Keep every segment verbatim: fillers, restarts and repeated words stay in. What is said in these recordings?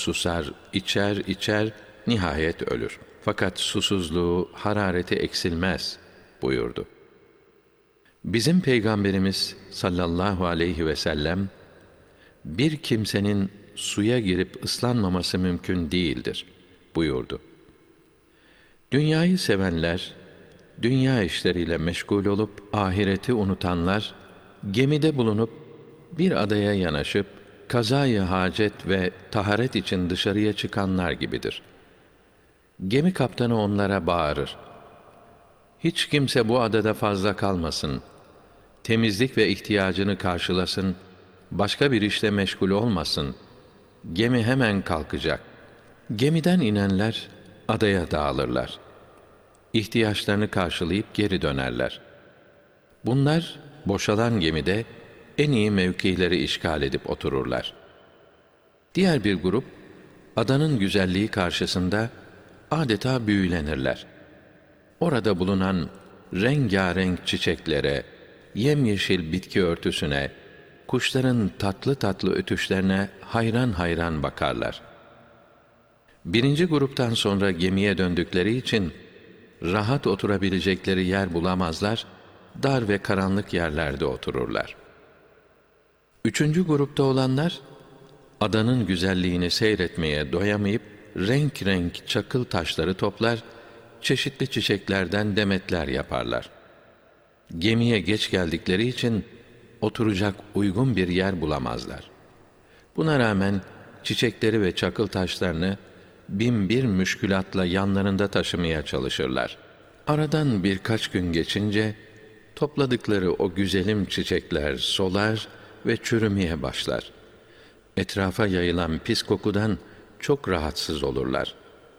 susar, içer içer, nihayet ölür. Fakat susuzluğu, harareti eksilmez buyurdu. Bizim Peygamberimiz sallallahu aleyhi ve sellem, bir kimsenin suya girip ıslanmaması mümkün değildir buyurdu. Dünyayı sevenler, dünya işleriyle meşgul olup ahireti unutanlar, gemide bulunup bir adaya yanaşıp kazayı hacet ve taharet için dışarıya çıkanlar gibidir. Gemi kaptanı onlara bağırır: hiç kimse bu adada fazla kalmasın, temizlik ve ihtiyacını karşılasın, başka bir işle meşgul olmasın, gemi hemen kalkacak. Gemiden inenler adaya dağılırlar. İhtiyaçlarını karşılayıp geri dönerler. Bunlar boşalan gemide en iyi mevkileri işgal edip otururlar. Diğer bir grup, adanın güzelliği karşısında adeta büyülenirler. Orada bulunan rengarenk çiçeklere, yemyeşil bitki örtüsüne, kuşların tatlı tatlı ötüşlerine hayran hayran bakarlar. Birinci gruptan sonra gemiye döndükleri için rahat oturabilecekleri yer bulamazlar, dar ve karanlık yerlerde otururlar. Üçüncü grupta olanlar, adanın güzelliğini seyretmeye doyamayıp renk renk çakıl taşları toplar, çeşitli çiçeklerden demetler yaparlar. Gemiye geç geldikleri için oturacak uygun bir yer bulamazlar. Buna rağmen çiçekleri ve çakıl taşlarını bin bir müşkülatla yanlarında taşımaya çalışırlar. Aradan birkaç gün geçince topladıkları o güzelim çiçekler solar ve çürümeye başlar. Etrafa yayılan pis kokudan çok rahatsız olurlar.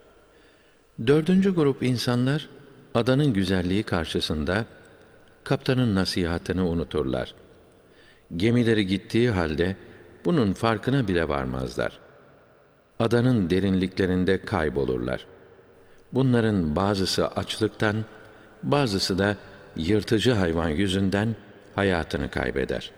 Dördüncü grup insanlar, adanın güzelliği karşısında kaptanın nasihatını unuturlar. Gemileri gittiği halde bunun farkına bile varmazlar. Adanın derinliklerinde kaybolurlar. Bunların bazısı açlıktan, bazısı da yırtıcı hayvan yüzünden hayatını kaybeder.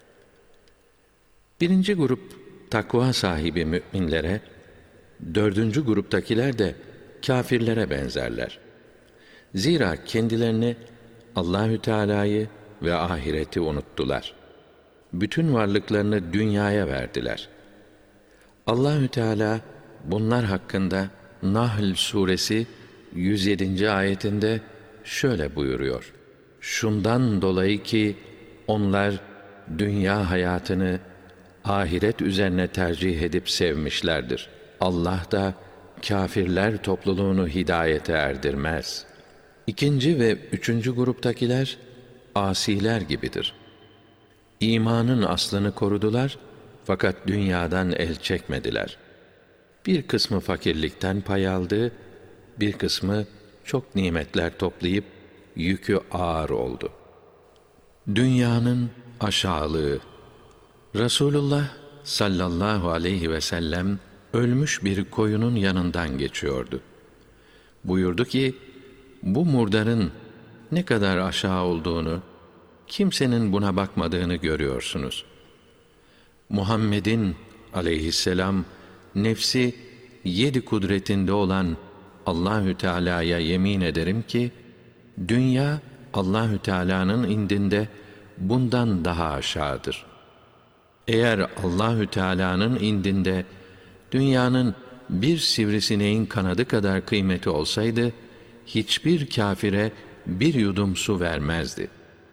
Birinci grup takva sahibi müminlere, dördüncü gruptakiler de kâfirlere benzerler. Zira kendilerini Allahü Teala'yı ve ahireti unuttular. Bütün varlıklarını dünyaya verdiler. Allahü Teala bunlar hakkında Nahl suresi yüz yedinci ayetinde şöyle buyuruyor: şundan dolayı ki onlar dünya hayatını ahiret üzerine tercih edip sevmişlerdir. Allah da kâfirler topluluğunu hidayete erdirmez. İkinci ve üçüncü gruptakiler asiler gibidir. İmanın aslını korudular fakat dünyadan el çekmediler. Bir kısmı fakirlikten pay aldı, bir kısmı çok nimetler toplayıp yükü ağır oldu. Dünyanın aşağılığı. Resulullah sallallahu aleyhi ve sellem ölmüş bir koyunun yanından geçiyordu. Buyurdu ki, bu murdarın ne kadar aşağı olduğunu, kimsenin buna bakmadığını görüyorsunuz. Muhammed'in aleyhisselam nefsi yedi kudretinde olan Allahü Teala'ya yemin ederim ki, dünya Allahü Teala'nın indinde bundan daha aşağıdır. Eğer Allahü Teala'nın indinde dünyanın bir sivrisineğin kanadı kadar kıymeti olsaydı, hiçbir kâfire bir yudum su vermezdi.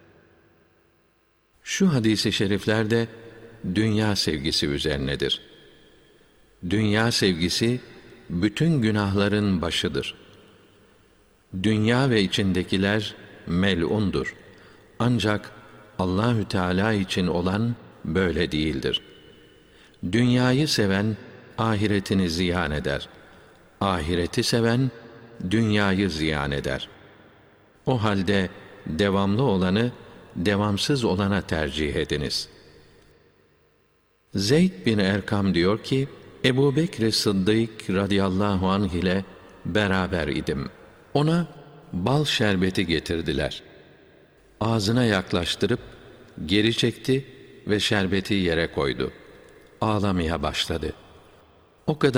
Şu hadis-i şeriflerde dünya sevgisi üzerinedir. Dünya sevgisi bütün günahların başıdır. Dünya ve içindekiler mel'undur. Ancak Allahü Teala için olan böyle değildir. Dünyayı seven ahiretini ziyan eder. Ahireti seven dünyayı ziyan eder. O halde devamlı olanı devamsız olana tercih ediniz. Zeyd bin Erkam diyor ki, Ebu Bekr Sıddık radıyallahu anh ile beraber idim. Ona bal şerbeti getirdiler. Ağzına yaklaştırıp geri çekti ve şerbeti yere koydu. Ağlamaya başladı. O kadar